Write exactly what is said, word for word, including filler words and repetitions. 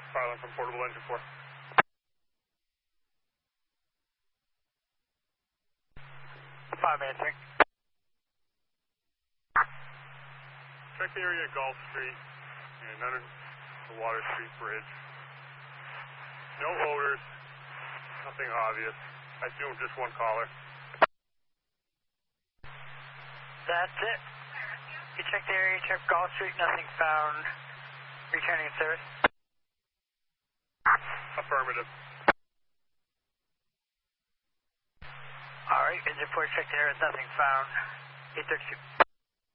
Filing from portable engine four. Five answering. Check the area of Gulf Street and under the Water Street Bridge. No odors, nothing obvious. I assume just one caller. That's it. You check the area, check Gulf Street, nothing found. Returning service. Affirmative. Alright, engine four checked the area, nothing found. eight thirty-two.